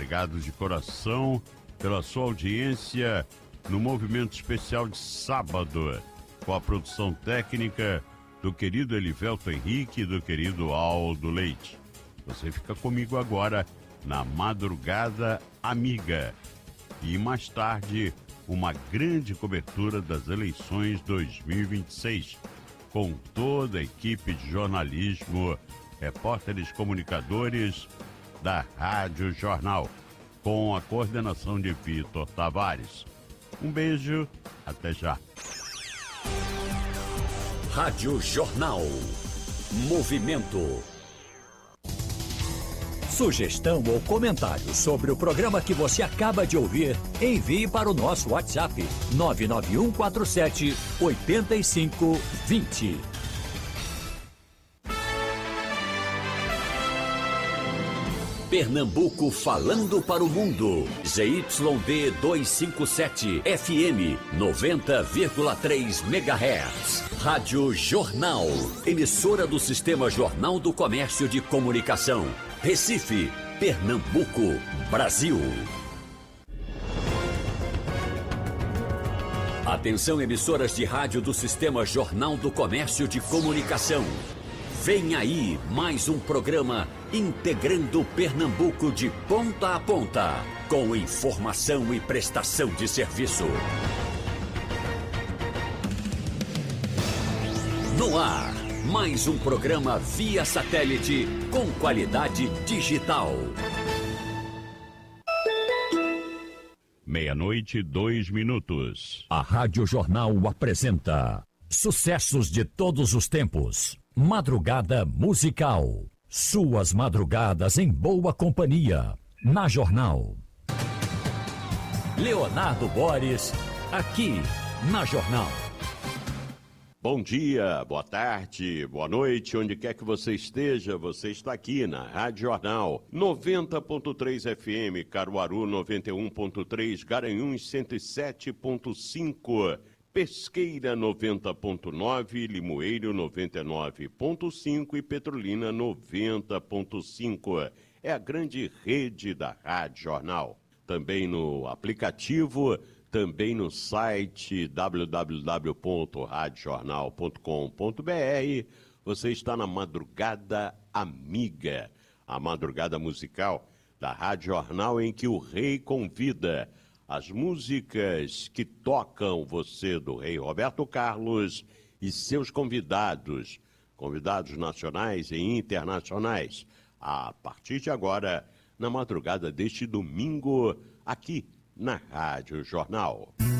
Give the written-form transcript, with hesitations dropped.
obrigado de coração pela sua audiência no Movimento Especial de sábado, com a produção técnica do querido Elivelto Henrique e do querido Aldo Leite. Você fica comigo agora na Madrugada Amiga. E mais tarde, uma grande cobertura das eleições 2026, com toda a equipe de jornalismo, repórteres comunicadores da Rádio Jornal, com a coordenação de Vitor Tavares. Um beijo, até já. Rádio Jornal. Movimento. Sugestão ou comentário sobre o programa que você acaba de ouvir, envie para o nosso WhatsApp 99147-8520. Pernambuco falando para o mundo. ZYD 257 FM 90,3 MHz. Rádio Jornal. Emissora do Sistema Jornal do Comércio de Comunicação. Recife, Pernambuco, Brasil. Atenção, emissoras de rádio do Sistema Jornal do Comércio de Comunicação. Vem aí mais um programa integrando Pernambuco de ponta a ponta, com informação e prestação de serviço. No ar, mais um programa via satélite com qualidade digital. 00:02. A Rádio Jornal apresenta sucessos de todos os tempos. Madrugada musical. Suas madrugadas em boa companhia. Na Jornal. Leonardo Boris, aqui na Jornal. Bom dia, boa tarde, boa noite, onde quer que você esteja, você está aqui na Rádio Jornal 90.3 FM, Caruaru 91.3, Garanhuns 107.5, Pesqueira 90.9, Limoeiro 99.5 e Petrolina 90.5. É a grande rede da Rádio Jornal. Também no aplicativo, também no site www.radiojornal.com.br. Você está na Madrugada Amiga, a madrugada musical da Rádio Jornal, em que o Rei convida as músicas que tocam você do Rei Roberto Carlos e seus convidados nacionais e internacionais, a partir de agora, na madrugada deste domingo, aqui na Rádio Jornal.